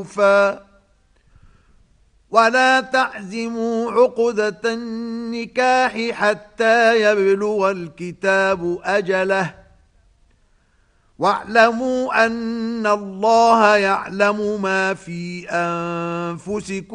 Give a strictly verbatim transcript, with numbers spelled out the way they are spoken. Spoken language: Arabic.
ولا تعزموا عقدة النكاح حتى يبلغ الكتاب أجله واعلموا أن الله يعلم ما في أنفسكم